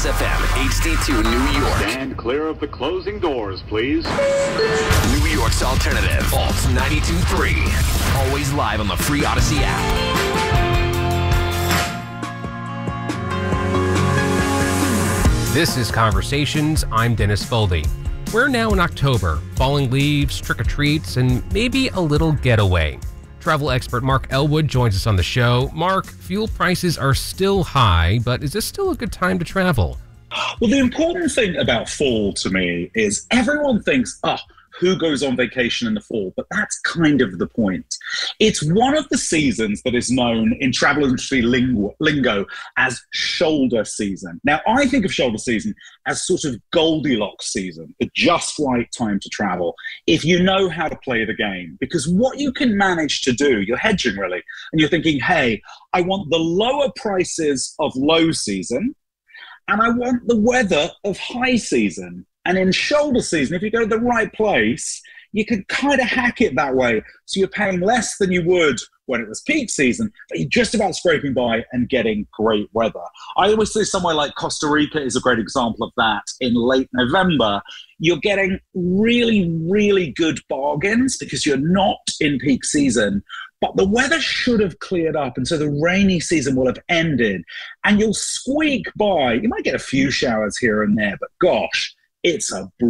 Kiss FM, HD2 New York. Stand clear of the closing doors, please. New York's alternative, Vault 92.3. Always live on the free Odyssey app. This is Conversations. I'm Dennis Foldy. We're now in October, falling leaves, trick-or-treats, and maybe a little getaway. Travel expert Mark Elwood joins us on the show. Mark, fuel prices are still high, but is this still a good time to travel? Well, the important thing about fall to me is everyone thinks, who goes on vacation in the fall? But that's kind of the point. It's one of the seasons that is known in travel industry lingo as shoulder season. Now, I think of shoulder season as sort of Goldilocks season, the just right time to travel, if you know how to play the game. Because what you can manage to do, you're hedging really, and you're thinking, hey, I want the lower prices of low season, and I want the weather of high season. And in shoulder season, if you go to the right place, you can kind of hack it that way. So you're paying less than you would when it was peak season, but you're just about scraping by and getting great weather. I always say somewhere like Costa Rica is a great example of that. In late November, you're getting really, really good bargains because you're not in peak season, but the weather should have cleared up, and so the rainy season will have ended, and you'll squeak by. You might get a few showers here and there, but gosh, it's a